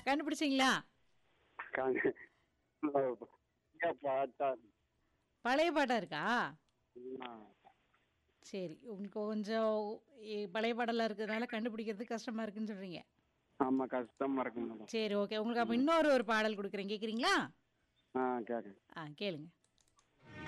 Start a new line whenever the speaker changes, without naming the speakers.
கண்டுபிடிச்சிங்களா?
காங்க- பாட்டா
பழைய பாட்டா இருக்கா?
ஆ,
சரி. உங்களுக்கு கொஞ்சம் பழைய பாடலா இருக்கிறதுனால கண்டுபிடிக்கிறது கஷ்டமா இருக்குன்னு சொல்றீங்க.
ஆமா கஷ்டமா இருக்கு மேடம்.
சரி, ஓகே. உங்களுக்கு அப்ப இன்னொரு ஒரு பாடல் குடுக்குறேன். கேட்குறீங்களா?
ஆ கேட்குறேன்.
கேளுங்க.